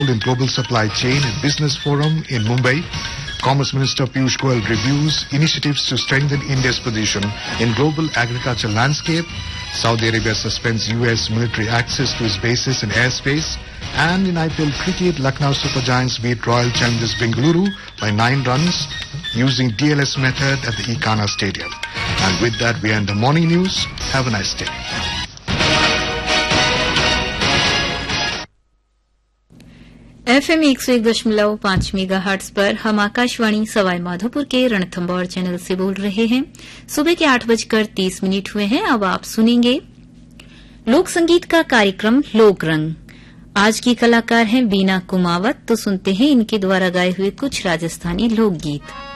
in Global Supply Chain and Business Forum in Mumbai. Commerce Minister Piyush Goyal reviews initiatives to strengthen India's position in global agricultural landscape. Saudi Arabia suspends U.S. military access to its bases and airspace. And in IPL cricket, Lucknow Super Giants beat Royal Challengers Bengaluru by 9 runs using DLS method at the Ikana Stadium. And with that, we end the morning news. Have a nice day. FM 101.5 megahertz पर हम आकाशवाणी सवाई माधोपुर के Ranthambore channel से बोल रहे हैं। सुबह के 8:30 हुए हैं। अब आप सुनेंगे लोक संगीत का कार्यक्रम लोक रंग। आज की कलाकार हैं बीना कुमावत। तो सुनते हैं इनके द्वारा गाए हुए कुछ राजस्थानी लोकगीत।